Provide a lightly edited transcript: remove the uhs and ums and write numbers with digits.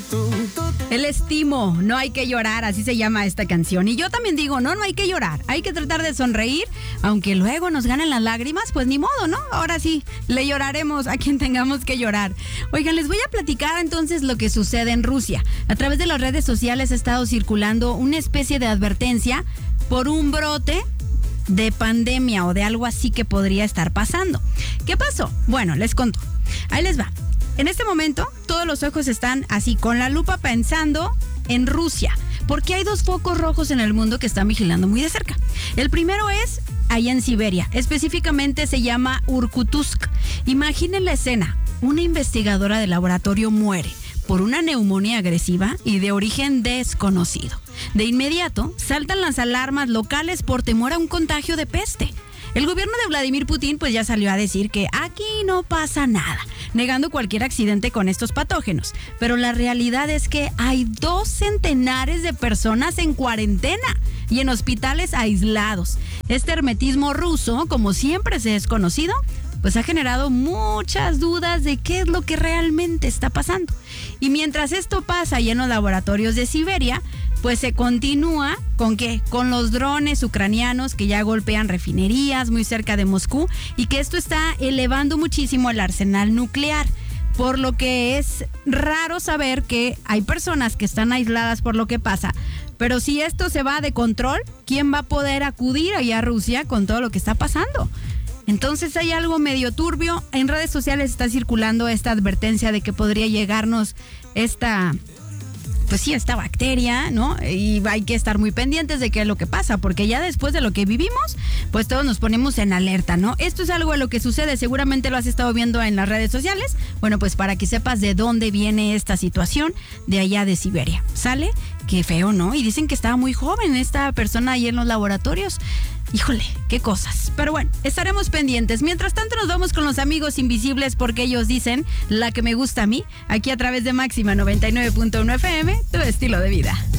El estimo, no hay que llorar, así se llama esta canción. Y yo también digo, no hay que llorar, hay que tratar de sonreír, aunque luego nos ganen las lágrimas, pues ni modo, ¿no? Ahora sí, le lloraremos a quien tengamos que llorar. Oigan, les voy a platicar entonces lo que sucede en Rusia. A través de las redes sociales ha estado circulando una especie de advertencia por un brote de pandemia o de algo así que podría estar pasando. ¿Qué pasó? Bueno, les cuento. Ahí les va. En este momento, todos los ojos están así con la lupa pensando en Rusia, porque hay 2 focos rojos en el mundo que están vigilando muy de cerca. El primero es allá en Siberia, específicamente se llama Irkutsk. Imaginen la escena, una investigadora de laboratorio muere por una neumonía agresiva y de origen desconocido. De inmediato, saltan las alarmas locales por temor a un contagio de peste. El gobierno de Vladimir Putin pues ya salió a decir que aquí no pasa nada, negando cualquier accidente con estos patógenos. Pero la realidad es que hay 2 centenares de personas en cuarentena y en hospitales aislados. Este hermetismo ruso, como siempre se es conocido, pues ha generado muchas dudas de qué es lo que realmente está pasando. Y mientras esto pasa y en los laboratorios de Siberia, pues se continúa ¿con qué? Con los drones ucranianos que ya golpean refinerías muy cerca de Moscú y que esto está elevando muchísimo el arsenal nuclear. Por lo que es raro saber que hay personas que están aisladas por lo que pasa. Pero si esto se va de control, ¿quién va a poder acudir allá a Rusia con todo lo que está pasando? Entonces hay algo medio turbio. En redes sociales está circulando esta advertencia de que podría llegarnos esta bacteria, ¿no? Y hay que estar muy pendientes de qué es lo que pasa, porque ya después de lo que vivimos, pues todos nos ponemos en alerta, ¿no? Esto es algo de lo que sucede, seguramente lo has estado viendo en las redes sociales. Bueno, pues para que sepas de dónde viene esta situación de allá de Siberia. ¿Sale? Qué feo, ¿no? Y dicen que estaba muy joven esta persona ahí en los laboratorios. Híjole, qué cosas. Pero bueno, estaremos pendientes. Mientras tanto nos vamos con los amigos invisibles porque ellos dicen la que me gusta a mí, aquí a través de Máxima 99.1 FM, tu estilo de vida.